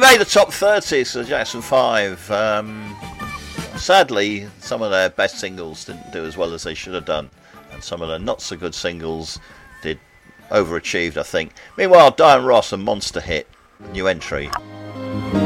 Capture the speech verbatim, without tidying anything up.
made the top thirty, so Jackson five. Um, sadly, some of their best singles didn't do as well as they should have done, and some of the not so good singles did overachieved, I think. Meanwhile, Diane Ross and Monster Hit, new entry.